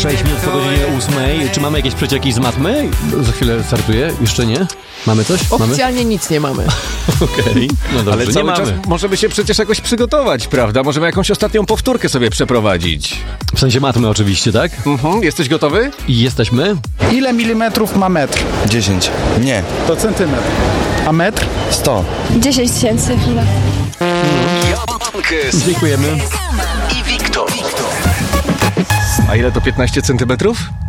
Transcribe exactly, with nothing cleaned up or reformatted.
sześć minut po godzinie ósmej. Czy mamy jakieś przecieki z matmy? Za chwilę startuję. Jeszcze nie? Mamy coś? Oficjalnie mamy? nic nie mamy. Okej, okay. No dobrze, ale cały nie czas mamy. możemy się przecież jakoś przygotować, prawda? Możemy jakąś ostatnią powtórkę sobie przeprowadzić. W sensie matmy oczywiście, tak? Mhm. Jesteś gotowy? I jesteśmy. Ile milimetrów ma metr? dziesięć. Nie. To centymetr. A metr? sto. dziesięć tysięcy. Jankes Dziękujemy. i Wiktor. A ile to piętnaście centymetrów?